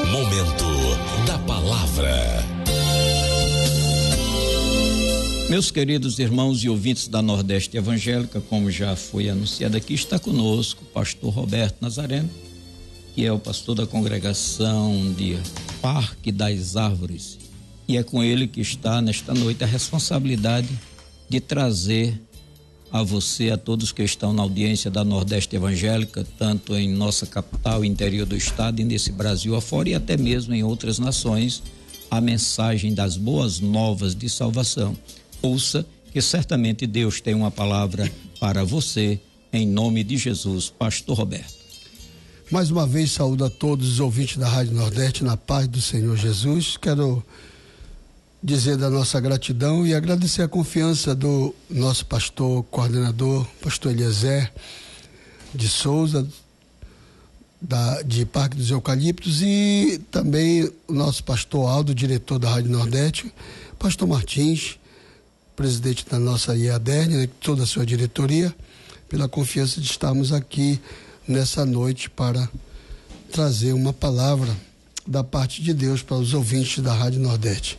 Momento da Palavra. Meus queridos irmãos e ouvintes da Nordeste Evangélica, como já foi anunciado aqui, está conosco o pastor Roberto Nazareno, que é o pastor da congregação de Parque das Árvores, e é com ele que está nesta noite a responsabilidade de trazer a você, a todos que estão na audiência da Nordeste Evangélica, tanto em nossa capital, interior do estado e nesse Brasil afora e até mesmo em outras nações, a mensagem das boas novas de salvação. Ouça que certamente Deus tem uma palavra para você, em nome de Jesus. Pastor Roberto. Mais uma vez saúdo a todos os ouvintes da Rádio Nordeste na paz do Senhor Jesus. Quero dizer da nossa gratidão e agradecer a confiança do nosso pastor, coordenador, pastor Eliezer de Souza, de Parque dos Eucaliptos, e também o nosso pastor Aldo, diretor da Rádio Nordeste, pastor Martins, presidente da nossa IADERN, né, toda a sua diretoria, pela confiança de estarmos aqui nessa noite para trazer uma palavra da parte de Deus para os ouvintes da Rádio Nordeste.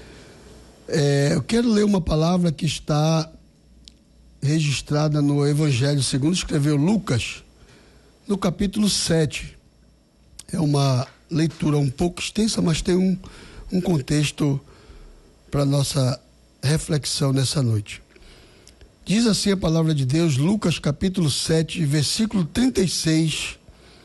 Eu quero ler uma palavra que está registrada no Evangelho segundo escreveu Lucas, no capítulo 7. É uma leitura um pouco extensa, mas tem um contexto para nossa reflexão nessa noite. Diz assim a palavra de Deus, Lucas capítulo 7, versículo 36,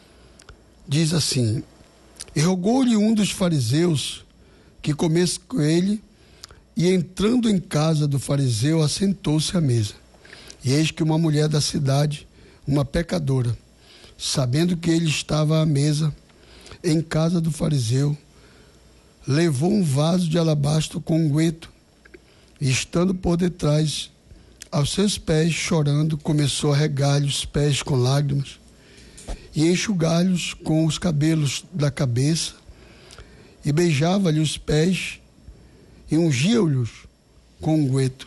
diz assim: E rogou-lhe um dos fariseus que comesse com ele, e entrando em casa do fariseu, assentou-se à mesa. E eis que uma mulher da cidade, uma pecadora, sabendo que ele estava à mesa em casa do fariseu, levou um vaso de alabastro com unguento, e estando por detrás, aos seus pés, chorando, começou a regar-lhe os pés com lágrimas, e enxugar-lhes com os cabelos da cabeça, e beijava-lhe os pés, e ungia-os com unguento.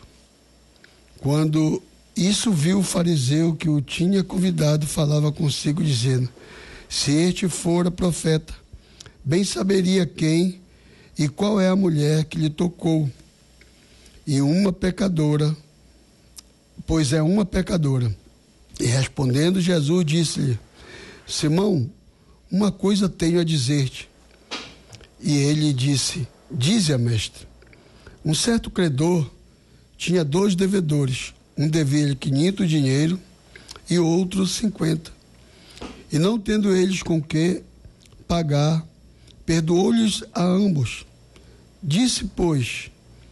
Quando isso viu o fariseu que o tinha convidado, falava consigo, dizendo: Se este fora profeta, bem saberia quem e qual é a mulher que lhe tocou, e uma pecadora, pois é uma pecadora. E respondendo Jesus, disse-lhe: Simão, uma coisa tenho a dizer-te. E ele disse: Dize-a, mestre. Um certo credor tinha 2 devedores, um devia-lhe 500 dinheiro e outro 50. E não tendo eles com que pagar, perdoou-lhes a ambos. Dize, pois,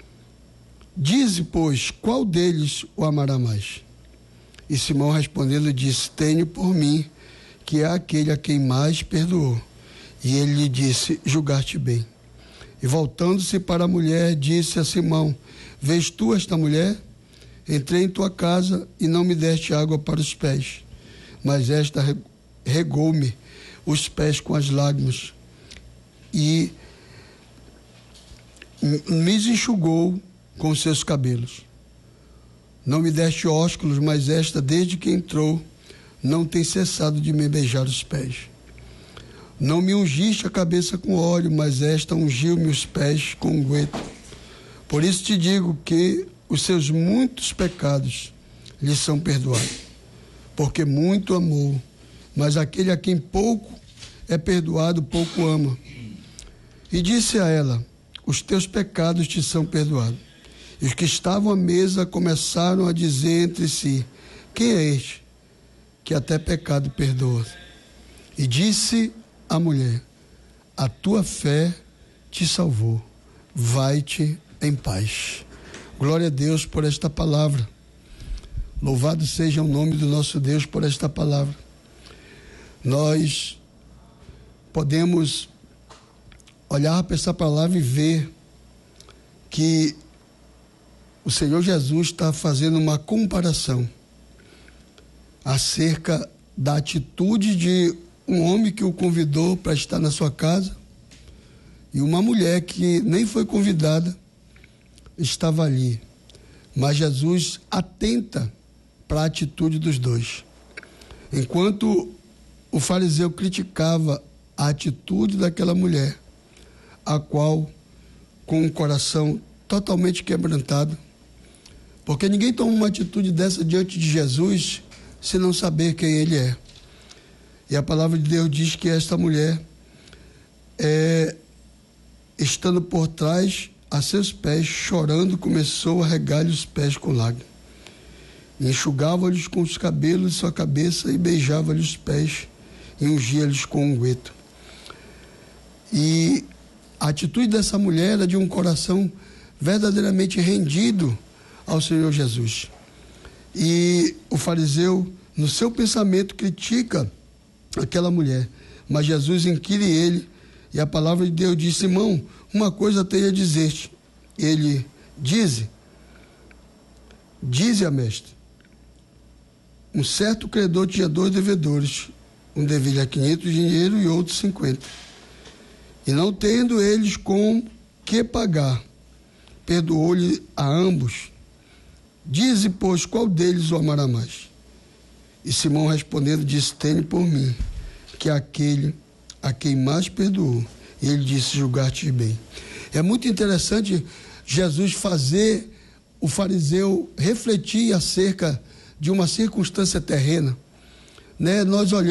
qual deles o amará mais? E Simão respondendo disse: Tenho por mim que é aquele a quem mais perdoou. E ele lhe disse: Julgaste bem. E voltando-se para a mulher, disse a Simão: Vês tu esta mulher? Entrei em tua casa e não me deste água para os pés, mas esta regou-me os pés com as lágrimas e me enxugou com seus cabelos. Não me deste ósculos, mas esta, desde que entrou, não tem cessado de me beijar os pés. Não me ungiste a cabeça com óleo, mas esta ungiu-me os pés com unguento. Por isso te digo que os seus muitos pecados lhe são perdoados, porque muito amou. Mas aquele a quem pouco é perdoado, pouco ama. E disse a ela: Os teus pecados te são perdoados. E os que estavam à mesa começaram a dizer entre si: Quem é este que até pecado perdoa? E disse a mulher: A tua fé te salvou. Vai-te em paz. Glória a Deus por esta palavra. Louvado seja o nome do nosso Deus por esta palavra. Nós podemos olhar para essa palavra e ver que o Senhor Jesus está fazendo uma comparação acerca da atitude de um homem que o convidou para estar na sua casa e uma mulher que nem foi convidada estava ali. Mas Jesus atenta para a atitude dos dois. Enquanto o fariseu criticava a atitude daquela mulher, a qual, com o coração totalmente quebrantado, porque ninguém toma uma atitude dessa diante de Jesus se não saber quem ele é. E a palavra de Deus diz que esta mulher, estando por trás a seus pés, chorando, começou a regar-lhe os pés com lágrimas. Enxugava-lhes com os cabelos de sua cabeça e beijava-lhe os pés e ungia-lhes com unguento. E a atitude dessa mulher era de um coração verdadeiramente rendido ao Senhor Jesus. E o fariseu, no seu pensamento, critica aquela mulher, mas Jesus inquire ele, e a palavra de Deus diz: Simão, uma coisa tenho a dizer-te. Ele dize a mestre. Um certo credor tinha 2 devedores, um devia 500 dinheiro e outro 50. E não tendo eles com que pagar, perdoou-lhe a ambos. Dize, pois, qual deles o amará mais? E Simão respondendo disse: tenho por mim que aquele a quem mais perdoou. E ele disse: julgar-te bem. É muito interessante Jesus fazer o fariseu refletir acerca de uma circunstância terrena, né? Nós olhamos